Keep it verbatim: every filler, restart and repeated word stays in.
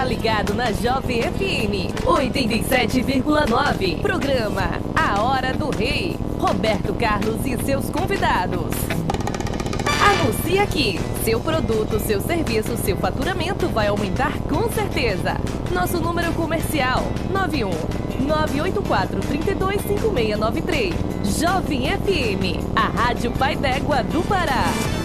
está ligado na Jovem F M oitenta e sete vírgula nove. Programa A Hora do Rei. Roberto Carlos e seus convidados. Anuncie aqui. Seu produto, seu serviço, seu faturamento vai aumentar com certeza. Nosso número comercial nove um nove oito quatro, três dois cinco seis nove três. Jovem F M, a Rádio Pai d'Égua do Pará.